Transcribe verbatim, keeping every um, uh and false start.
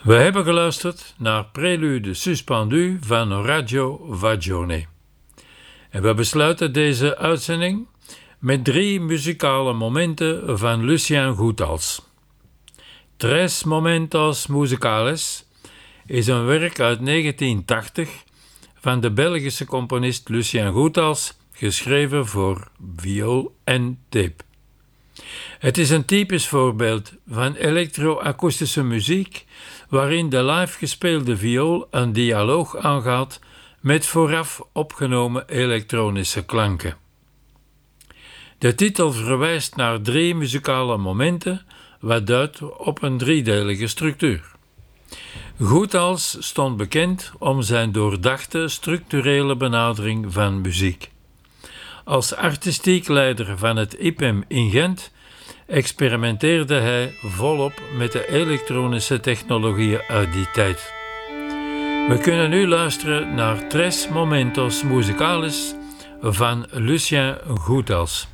We hebben geluisterd naar Prélude suspendu van Radio Vagione. En we besluiten deze uitzending met drie muzikale momenten van Lucien Goethals. Tres Momentos Musicales is een werk uit negentien tachtig van de Belgische componist Lucien Goethals, geschreven voor viool en tape. Het is een typisch voorbeeld van elektro-akoestische muziek waarin de live gespeelde viool een dialoog aangaat met vooraf opgenomen elektronische klanken. De titel verwijst naar drie muzikale momenten, wat duidt op een driedelige structuur. Goethals stond bekend om zijn doordachte structurele benadering van muziek. Als artistiek leider van het I P E M in Gent experimenteerde hij volop met de elektronische technologieën uit die tijd. We kunnen nu luisteren naar Tres Momentos Musicales van Lucien Goethals.